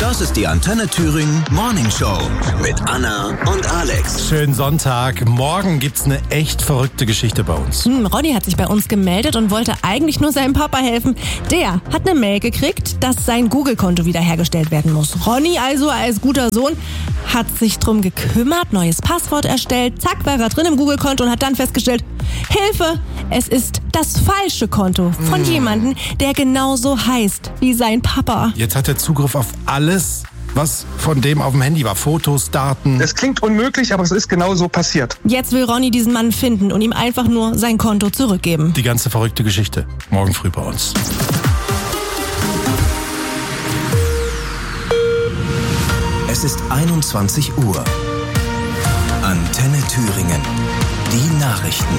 Das ist die Antenne Thüringen Morning Show mit Anna und Alex. Schönen Sonntag. Morgen gibt's eine echt verrückte Geschichte bei uns. Ronny hat sich bei uns gemeldet und wollte eigentlich nur seinem Papa helfen. Der hat eine Mail gekriegt, dass sein Google-Konto wiederhergestellt werden muss. Ronny also als guter Sohn hat sich drum gekümmert, neues Passwort erstellt. Zack, war er drin im Google-Konto und hat dann festgestellt, Hilfe, es ist das falsche Konto von jemandem, der genauso heißt wie sein Papa. Jetzt hat er Zugriff auf alles, was von dem auf dem Handy war. Fotos, Daten. Es klingt unmöglich, aber es ist genau so passiert. Jetzt will Ronny diesen Mann finden und ihm einfach nur sein Konto zurückgeben. Die ganze verrückte Geschichte. Morgen früh bei uns. Es ist 21 Uhr. Antenne Thüringen. Die Nachrichten.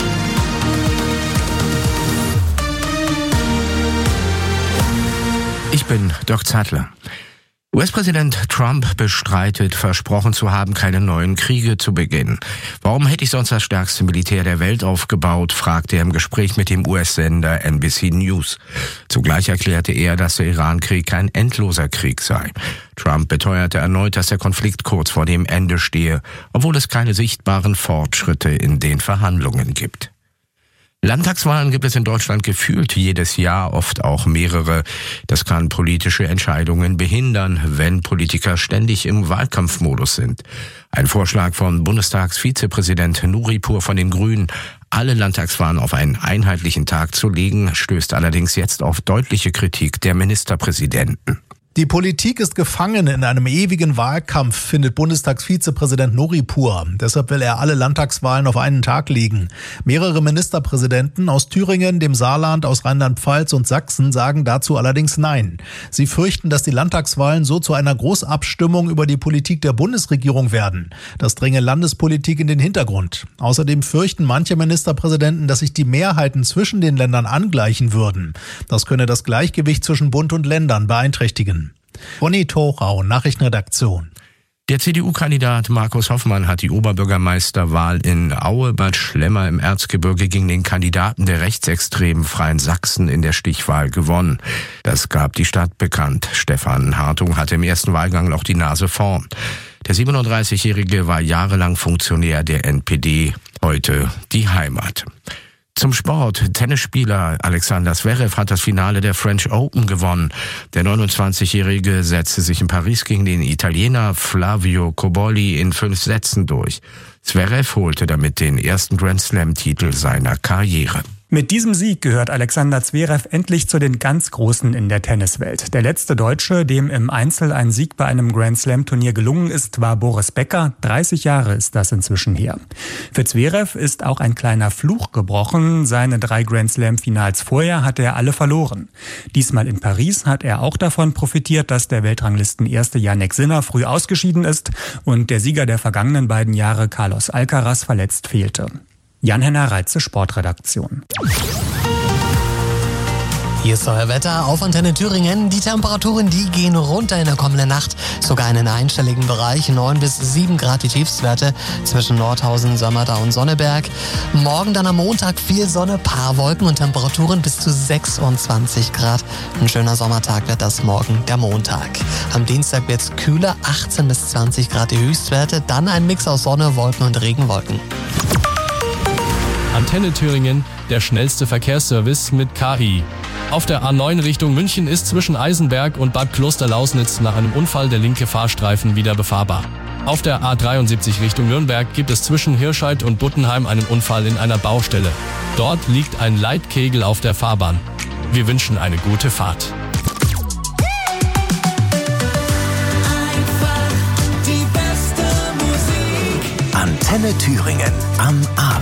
Ich bin Dirk Zeitler. US-Präsident Trump bestreitet, versprochen zu haben, keine neuen Kriege zu beginnen. Warum hätte ich sonst das stärkste Militär der Welt aufgebaut, fragte er im Gespräch mit dem US-Sender NBC News. Zugleich erklärte er, dass der Iran-Krieg kein endloser Krieg sei. Trump beteuerte erneut, dass der Konflikt kurz vor dem Ende stehe, obwohl es keine sichtbaren Fortschritte in den Verhandlungen gibt. Landtagswahlen gibt es in Deutschland gefühlt jedes Jahr, oft auch mehrere. Das kann politische Entscheidungen behindern, wenn Politiker ständig im Wahlkampfmodus sind. Ein Vorschlag von Bundestagsvizepräsident Nuripur von den Grünen, alle Landtagswahlen auf einen einheitlichen Tag zu legen, stößt allerdings jetzt auf deutliche Kritik der Ministerpräsidenten. Die Politik ist gefangen in einem ewigen Wahlkampf, findet Bundestagsvizepräsident Nuripur. Deshalb will er alle Landtagswahlen auf einen Tag legen. Mehrere Ministerpräsidenten aus Thüringen, dem Saarland, aus Rheinland-Pfalz und Sachsen sagen dazu allerdings Nein. Sie fürchten, dass die Landtagswahlen so zu einer Großabstimmung über die Politik der Bundesregierung werden. Das dränge Landespolitik in den Hintergrund. Außerdem fürchten manche Ministerpräsidenten, dass sich die Mehrheiten zwischen den Ländern angleichen würden. Das könne das Gleichgewicht zwischen Bund und Ländern beeinträchtigen. Ronny Thorau, Nachrichtenredaktion. Der CDU-Kandidat Markus Hoffmann hat die Oberbürgermeisterwahl in Aue-Bad Schlemmer im Erzgebirge gegen den Kandidaten der rechtsextremen Freien Sachsen in der Stichwahl gewonnen. Das gab die Stadt bekannt. Stefan Hartung hatte im ersten Wahlgang noch die Nase vorn. Der 37-Jährige war jahrelang Funktionär der NPD, heute die Heimat. Zum Sport. Tennisspieler Alexander Zverev hat das Finale der French Open gewonnen. Der 29-Jährige setzte sich in Paris gegen den Italiener Flavio Cobolli in 5 Sätzen durch. Zverev holte damit den ersten Grand-Slam-Titel seiner Karriere. Mit diesem Sieg gehört Alexander Zverev endlich zu den ganz Großen in der Tenniswelt. Der letzte Deutsche, dem im Einzel ein Sieg bei einem Grand-Slam-Turnier gelungen ist, war Boris Becker. 30 Jahre ist das inzwischen her. Für Zverev ist auch ein kleiner Fluch gebrochen. Seine 3 Grand-Slam-Finals vorher hatte er alle verloren. Diesmal in Paris hat er auch davon profitiert, dass der Weltranglisten-Erste Jannik Sinner früh ausgeschieden ist und der Sieger der vergangenen beiden Jahre Carlos Alcaraz verletzt fehlte. Jan-Henner Reitze, Sportredaktion. Hier ist euer Wetter auf Antenne Thüringen. Die Temperaturen, die gehen runter in der kommenden Nacht. Sogar in den einstelligen Bereich. 9 bis 7 Grad die Tiefstwerte zwischen Nordhausen, Sömmerda und Sonneberg. Morgen dann am Montag viel Sonne, paar Wolken und Temperaturen bis zu 26 Grad. Ein schöner Sommertag wird das morgen, der Montag. Am Dienstag wird es kühler, 18 bis 20 Grad die Höchstwerte. Dann ein Mix aus Sonne, Wolken und Regenwolken. Antenne Thüringen, der schnellste Verkehrsservice mit KI. Auf der A9 Richtung München ist zwischen Eisenberg und Bad Klosterlausnitz nach einem Unfall der linke Fahrstreifen wieder befahrbar. Auf der A73 Richtung Nürnberg gibt es zwischen Hirscheid und Buttenheim einen Unfall in einer Baustelle. Dort liegt ein Leitkegel auf der Fahrbahn. Wir wünschen eine gute Fahrt. Antenne Thüringen am Abend.